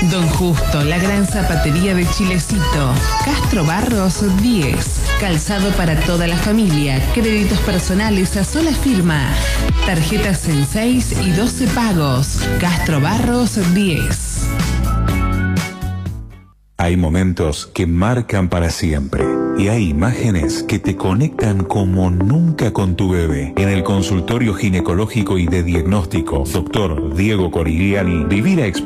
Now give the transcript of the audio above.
Don Justo, la gran zapatería de Chilecito. Castro Barros 10. Calzado para toda la familia. Créditos personales a sola firma. Tarjetas en 6 y 12 pagos. Castro Barros 10. Hay momentos que marcan para siempre y hay imágenes que te conectan como nunca con tu bebé. En el consultorio ginecológico y de diagnóstico, doctor Diego Corigliani, vivir a